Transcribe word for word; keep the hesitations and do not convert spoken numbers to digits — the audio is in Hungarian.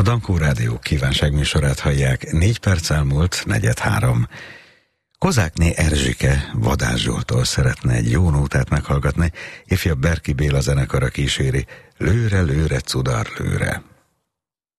Dankó Rádió kívánságműsorát hallják, négy perc elmúlt, negyed három. Kozákné Erzsike Vadász Zsolttól szeretne egy jó nótát meghallgatni, ifjabb Berki Béla zenekara kíséri, lőre, lőre, cudar, lőre.